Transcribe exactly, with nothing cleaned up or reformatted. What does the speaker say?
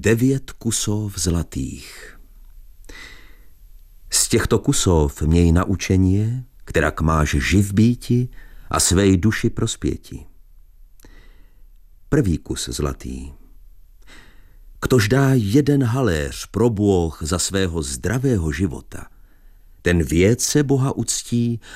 devět kusov zlatých. Z těchto kusov měj naučenie, kterak máš živ býti a svej duši prospěti. Prvý kus zlatý. Ktož dá jeden haléř pro Bůh za svého zdravého života, ten vědce Boha uctí